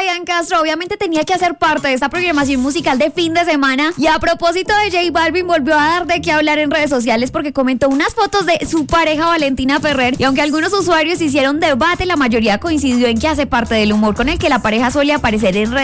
Ryan Castro obviamente tenía que hacer parte de esta programación musical de fin de semana. Y a propósito de J Balvin, volvió a dar de qué hablar en redes sociales porque comentó unas fotos de su pareja Valentina Ferrer. Y aunque algunos usuarios hicieron debate, la mayoría coincidió en que hace parte del humor con el que la pareja suele aparecer en redes